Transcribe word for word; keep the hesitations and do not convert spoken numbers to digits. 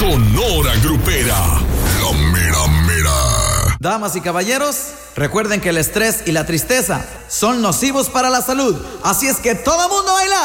Sonora Grupera. La mera mera. Damas y caballeros, recuerden que el estrés y la tristeza son nocivos para la salud. Así es que todo mundo baila.